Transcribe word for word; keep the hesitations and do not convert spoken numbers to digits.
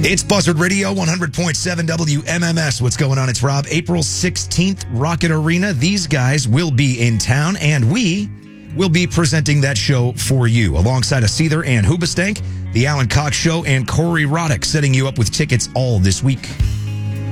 It's Buzzard Radio, one hundred point seven W M M S. What's going on? It's Rob. April sixteenth, Rocket Arena. These guys will be in town, and we will be presenting that show for you, alongside a Seether and Hoobastank, the Alan Cox Show, and Corey Roddick, setting you up with tickets all this week.